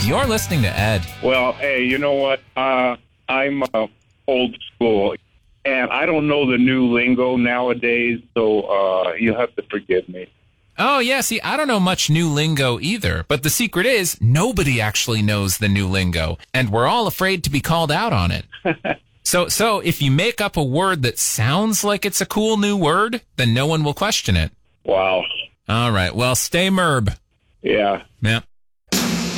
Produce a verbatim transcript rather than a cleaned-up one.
You're listening to Ed. Well, hey, you know what? Uh, I'm uh, old school, and I don't know the new lingo nowadays, so uh, you'll have to forgive me. Oh, yeah, see, I don't know much new lingo either, but the secret is nobody actually knows the new lingo, and we're all afraid to be called out on it. so, so if you make up a word that sounds like it's a cool new word, then no one will question it. Wow. All right, well, stay merb. Yeah. Yeah.